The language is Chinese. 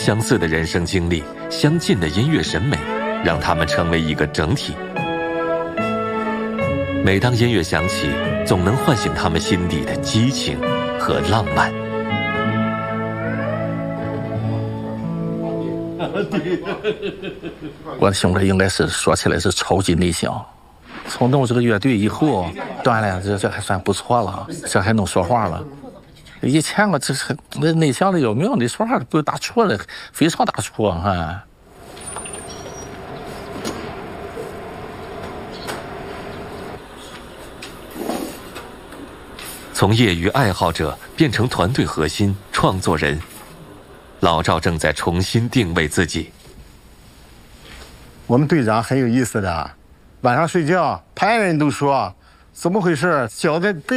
相似的人生经历，相近的音乐审美，让他们成为一个整体。每当音乐响起，总能唤醒他们心底的激情和浪漫。 我的性格应该是说起来是超级内向。从弄这个乐队以后，锻炼这还算不错了，这还能说话了。以前我这是内向的要命，你说话都不有打怵了，非常打怵啊。 从业余爱好者变成团队核心创作人，老赵正在重新定位自己。 我们队长很有意思的，晚上睡觉，旁人都说怎么回事，觉得